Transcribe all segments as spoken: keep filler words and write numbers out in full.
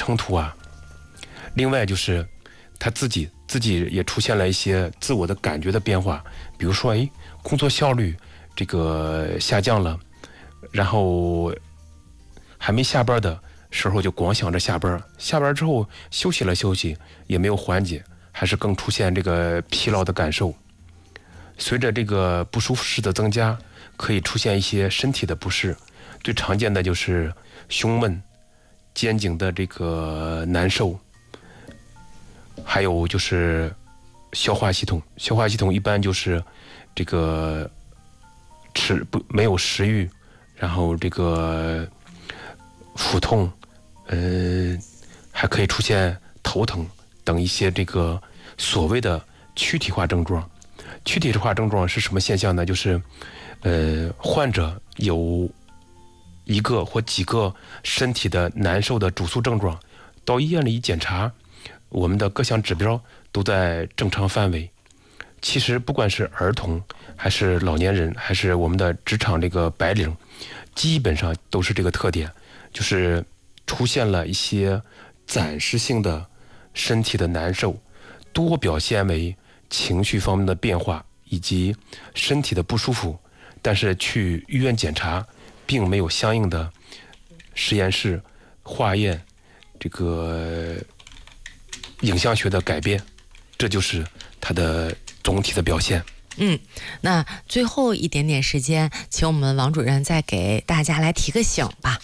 冲突啊。另外就是他自己自己也出现了一些自我的感觉的变化，比如说，哎，工作效率这个下降了，然后还没下班的时候就光想着下班，下班之后休息了休息也没有缓解，还是更出现这个疲劳的感受。随着这个不舒适的增加，可以出现一些身体的不适，最常见的就是胸闷、肩颈的这个难受，还有就是消化系统，消化系统一般就是这个吃不没有食欲，然后这个腹痛，呃，还可以出现头疼等一些这个所谓的躯体化症状。躯体化症状是什么现象呢？就是呃，患者有一个或几个身体的难受的主诉症状，到医院里一检查，我们的各项指标都在正常范围。其实不管是儿童还是老年人，还是我们的职场这个白领，基本上都是这个特点，就是出现了一些暂时性的身体的难受，多表现为情绪方面的变化以及身体的不舒服，但是去医院检查并没有相应的实验室化验这个影像学的改变，这就是它的总体的表现。 嗯，那最后一点点时间，请我们王主任再给大家来提个醒吧。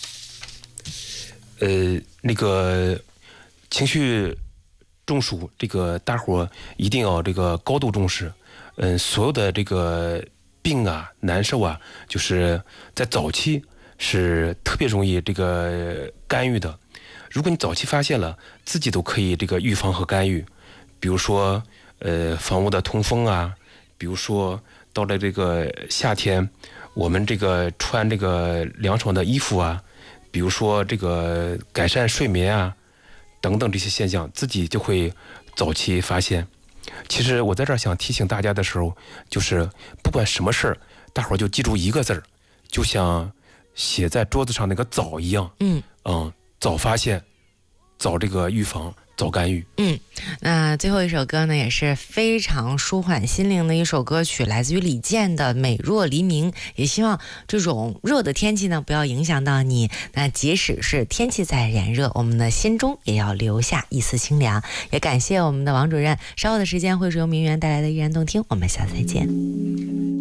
呃，那个情绪中暑，这个大伙一定要这个高度重视。嗯、呃，所有的这个病啊、难受啊，就是在早期是特别容易这个干预的。如果你早期发现了，自己都可以这个预防和干预。比如说，呃，房屋的通风啊，比如说到了这个夏天，我们这个穿这个凉爽的衣服啊，比如说这个改善睡眠啊，等等这些现象，自己就会早期发现。其实我在这儿想提醒大家的时候，就是不管什么事儿，大伙儿就记住一个字儿，就像写在桌子上那个早一样， 嗯嗯，早发现，早这个预防，早干预。 嗯，那最后一首歌呢，也是非常舒缓心灵的一首歌曲，来自于李健的《美若黎明》。也希望这种热的天气呢，不要影响到你。那即使是天气再炎热，我们的心中也要留下一丝清凉。也感谢我们的王主任，稍后的时间会是由名媛带来的依然动听，我们下次再见。